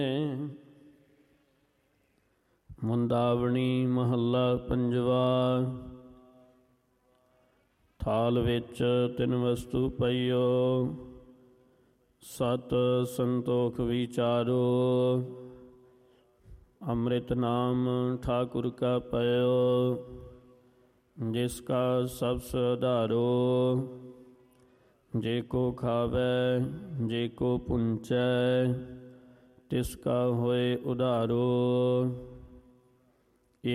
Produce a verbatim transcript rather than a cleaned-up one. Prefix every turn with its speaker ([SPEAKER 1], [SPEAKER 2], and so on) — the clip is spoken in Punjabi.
[SPEAKER 1] ਮੁੰਦਾਵਣੀ ਮਹੱਲਾ ਪੰਜਵਾ। ਥਾਲ ਵਿੱਚ ਤਿੰਨ ਵਸਤੂ ਪਈਓ, ਸਤ ਸੰਤੋਖ ਵਿਚਾਰੋ। ਅੰਮ੍ਰਿਤ ਨਾਮ ਠਾਕੁਰ ਕਾ ਪਇਓ, ਜਿਸ ਕਾ ਸਭ ਸੁਧਾਰੋ। ਜੇ ਕੋ ਖਾਵੈ ਜੇ ਕੋ ਪੁੰਚੈ, ਤਿਸ ਕਾ ਹੋਏ ਉਧਾਰੋ।